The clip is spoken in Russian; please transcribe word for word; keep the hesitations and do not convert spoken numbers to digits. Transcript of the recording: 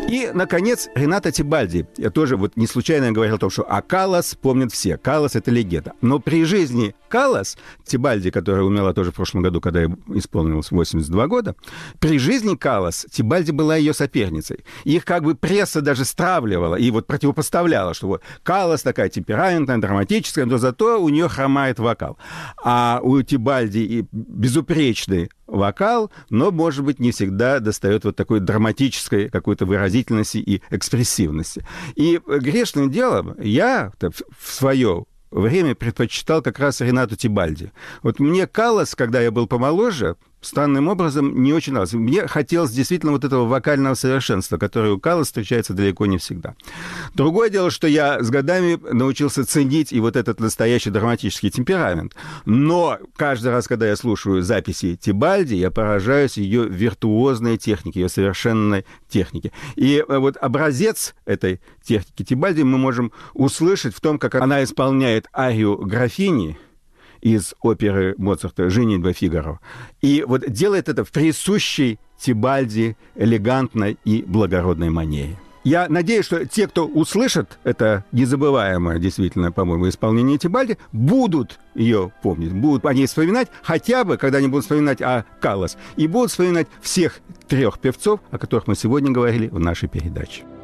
И, наконец, Ренато Тебальди. Я тоже вот не случайно говорил о том, что а Каллас помнят все. Каллас — это легенда. Но при жизни Каллас, Тебальди, которая умерла тоже в прошлом году, когда ей исполнилось восемьдесят два года, при жизни Каллас Тебальди была ее соперницей. Их как бы пресса даже стравливала и вот противопоставляла, что вот Каллас такая темпераментная, драматическая, но зато у нее хромает вокал. А у Тебальди и безупречный вокал, но, может быть, не всегда достает вот такой драматической какой-то выразительности и экспрессивности. И грешным делом я в свое время предпочитал как раз Ренату Тебальди. Вот мне Каллас, когда я был помоложе, странным образом не очень нравился. Мне хотелось действительно вот этого вокального совершенства, которое у Калласа встречается далеко не всегда. Другое дело, что я с годами научился ценить и вот этот настоящий драматический темперамент. Но каждый раз, когда я слушаю записи Тебальди, я поражаюсь ее виртуозной технике, ее совершенной технике. И вот образец этой техники Тебальди мы можем услышать в том, как она исполняет арию графини из оперы Моцарта «Женитьба Фигаро». И вот делает это в присущей Тебальди элегантной и благородной манере. Я надеюсь, что те, кто услышат это незабываемое, действительно, по-моему, исполнение Тебальди, будут ее помнить, будут о ней вспоминать, хотя бы, когда они будут вспоминать о Каллас, и будут вспоминать всех трех певцов, о которых мы сегодня говорили в нашей передаче.